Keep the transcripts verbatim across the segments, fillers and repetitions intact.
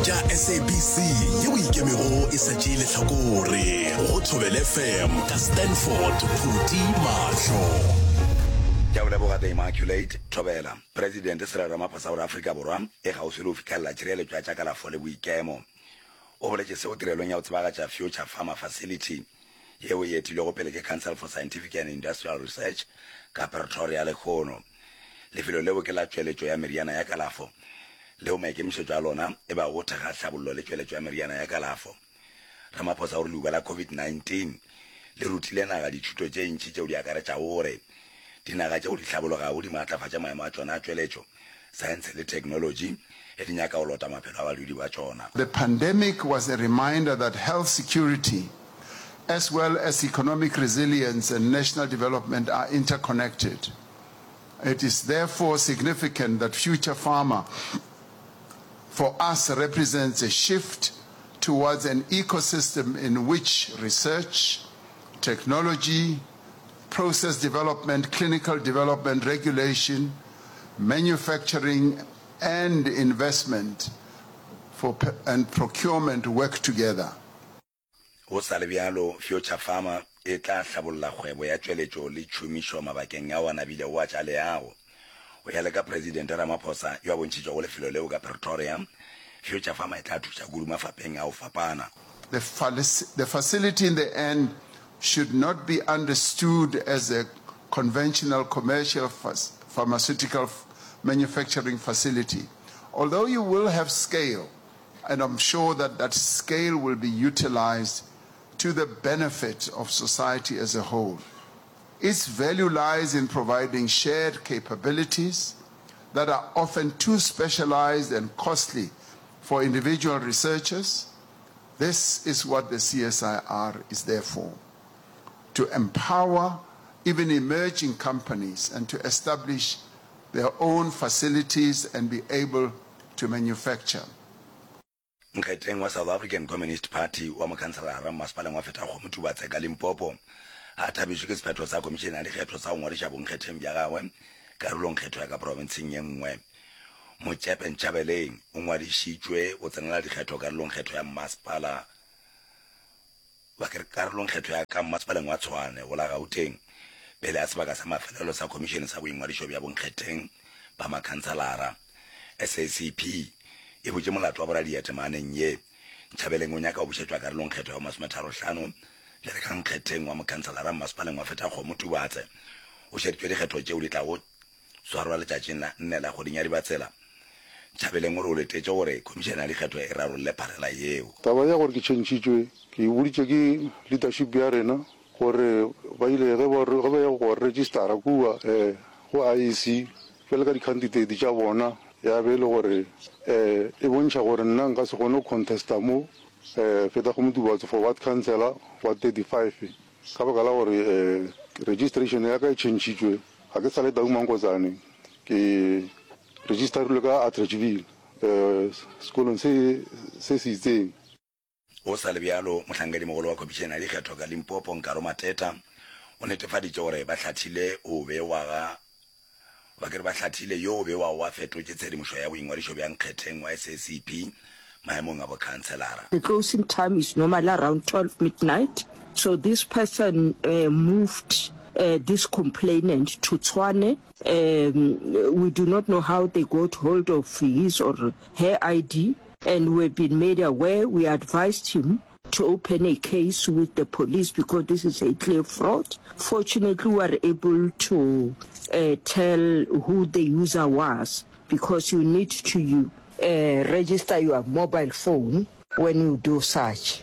ja S A B C ye o ikemego e sa tšeile hlakore go Thobela F M ka Stanford Phuti Mahlo. Ja o leboga the Immaculate Thobela. President Cyril Ramaphosa wa Afrika Borwa e ga o se le o fitlhela tshireletso ya tša kalafo le boikemo. O boletse seo tirelong ya o tsebagatša Future Farmer Facility yeo e etilwe go pele ke Council for Scientific and Industrial Research ka Pretoria le Lekgono. Lefelo leo ke la tšweletšo ya meriana ya kalafo leo maikemišetšo a lona e ba go thega hlabollo le tšweletšo ya meriana ya kalafo. Ramaphosa o re leuba la COVID nineteen le rutile naga dithuto tše ntši tšeo di akaretša gore dinaga tšeo di hlabologago di maatlafatša maemo a tšona a tšweletšo science le technology e di nyaka go lota maphelo a badudi ba tšona. The pandemic was a reminder that health security as well as economic resilience and national development are interconnected. It is therefore significant that Future Farmer for us represents a shift towards an ecosystem in which research, technology, process development, clinical development, regulation, manufacturing, and investment for and procurement work together. Go sa le bjalo Future Farmer e tla hlabolla kgwebo ya tšweletšo le tšhomišo mabakeng ya wana bile wa tša leago. O ya le ka President Ramaphosa yo a bontšitšwa go lefelo leo ka Pretoria, Future Farmer e tla thuša kudu mafapeng a go fapana. The, the facility in the end should not be understood as a conventional commercial pharmaceutical manufacturing facility. Although you will have scale, and I'm sure that that scale will be utilized to the benefit of society as a whole. Its value lies in providing shared capabilities that are often too specialized and costly for individual researchers. This is what the C S I R is there for, to empower even emerging companies and to establish their own facilities and be able to manufacture. Nkgeteng wa South African Communist Party wa mokhanselara masepaleng wa Fethago Motubatse ka Limpopo a thabiswe ke sephetho sa komishene ya dikgetho sa go ngwadiša bonkgetheng bja gagwe karolong kgetho ya ka provinseng ye nngwe. Motsepe Ntšhabeleng o ngwadišitšwe o tsenela dikgetho karolong kgetho ya masepala wa karolong kgetho ya ka masepaleng wa Tshwane go la Gauteng pele a sebaka sa mafelelo sa komishene sa boingwadišo bja bonkgetheng ba makhanselara S A C P. E botse molato wa boradi ya temaneng ye. Ntšhabeleng o nyaka o bušetšwa karolong kgetho ya masometharo hlano le re ka nkgetheng wa mokhanselara masepaleng wa Fethago Motubatse o šeditšwe dikgetho tšeo di tla go swarwa letšatšing la nne la kgweding ya Dibatsela. Ntšhabeleng o re o letetše gore komišene ya dikgetho e rarolle pharela yeo. Taba ya gore ke tšhentšitšwe ke boditše ke leadership ya rena gore ba ile ge ba ya go registera kua go I E C fela ka di-candidate tša bona ya be le gore eh e bontšha gore nna nka se gone go contesta mo eh Fethago Motubatse for what councillor wa thirty-five ka baka la gore registration ya ka e tšhentšitšwe ga ke sa le Tau Mankozane ke registerilwe ka Atteridgeville eh sekolong se se se itseng. O sa le bjalo mohlankedi mogolo wa komishene ya dikgetho ka Limpopo Nkaro Mateta o netefaditše gore ba hlathile o be wa ga ba ke ba hlathile yo be wa wa fetotše tshedimošo ya boingwadišo bja nkgetheng wa S A C P maemong a bokhanselara. The closing time is normally around twelve midnight, so this person uh, moved uh, this complainant to Tshwane. Um, we do not know how they got hold of his or her I D, and we've been made aware. We advised him to open a case with the police because this is a clear fraud. Fortunately, we were able to uh, tell who the user was because you need to uh, register your mobile phone when you do such.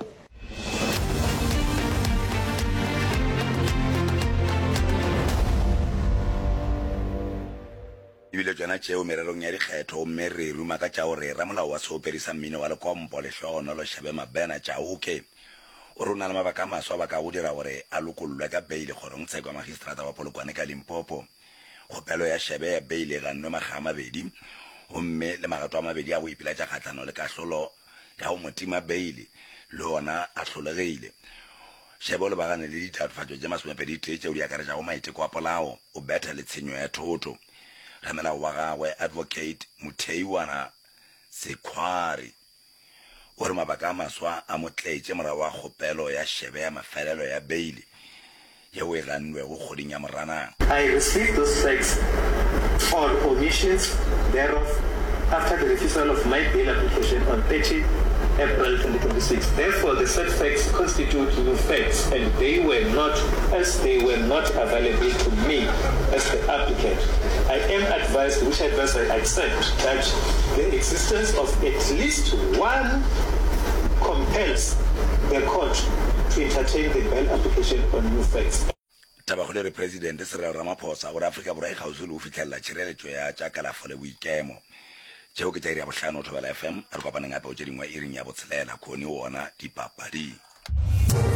Ibile tswana tšeo mererong ya dikgetho mme re ruma ka tša gore ramolao wa seoperisa mmino wa Lekompo Lehlogono lo Shabe Mabena Chauke o rona le mabaka maswa ba ka go dira gore a lokollwe ka beile kgorong tsheko ya magistrata wa Polokwane ka Limpopo. Kgopelo ya Shabe ya beile ga nwe maga a mabedi gomme le magato a mabedi a go ipilatša kgatlano le kahlolo ya go motima beile le ona a hlolegile. Shabe o lebagane le ditatofatšo tše masomepedi tee tšeo di akaretša go maiteko a polao o betha le tshenyo ya thoto. Ramela wa gagwe Advocate Mutheiwana Sekhwari o re mabaka a maswa a motletse mora wa kgopelo ya shebe ya mafelelo ya beile yeo e gannwe go kgoding ya morana. I received those facts or omissions thereof after the refusal of my bail application on thirtieth April twenty twenty-six. Therefore, the said facts constitute new facts, and they were not, as they were not available to me as the applicant. I am advised, which advice I accept, that the existence of at least one compels the court to entertain the bail application on new facts. Tabakgole re President Cyril Ramaphosa gore Afrika Borwa e gauswi le go fitlhella tshireletso ya tša kalafo le boikemo tšeo ke tša iri ya bohlano o Thobela F M re kopaneng gape o tše dingwe iring ya botshelela khone ona dipapadi.